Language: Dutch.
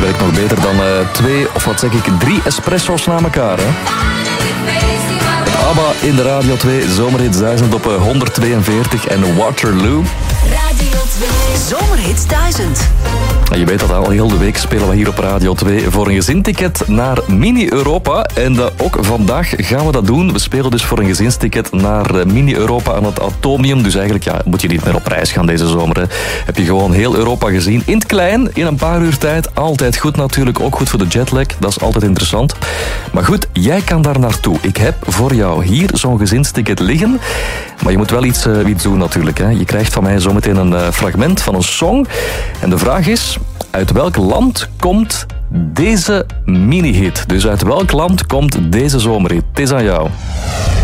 werkt nog beter dan 3 espresso's na elkaar, hè? ABBA in de Radio 2 Zomerhits 1000 op 142 en Waterloo. Radio 2 Zomerhits 1000. En je weet dat al heel de week spelen we hier op Radio 2 voor een gezinsticket naar Mini-Europa. En ook vandaag gaan we dat doen. We spelen dus voor een gezinsticket naar Mini-Europa aan het Atomium. Dus eigenlijk moet je niet meer op reis gaan deze zomer. Hè. Heb je gewoon heel Europa gezien. In het klein, in een paar uur tijd. Altijd goed natuurlijk, ook goed voor de jetlag. Dat is altijd interessant. Maar goed, jij kan daar naartoe. Ik heb voor jou hier zo'n gezinsticket liggen. Maar je moet wel iets doen natuurlijk. Hè. Je krijgt van mij zometeen een fragment van een song. En de vraag is, uit welk land komt deze mini-hit? Dus uit welk land komt deze zomerhit? Het is aan jou.